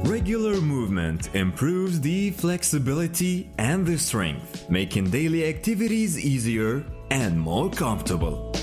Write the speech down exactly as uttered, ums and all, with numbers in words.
Regular movement improves the flexibility and the strength, making daily activities easier and more comfortable.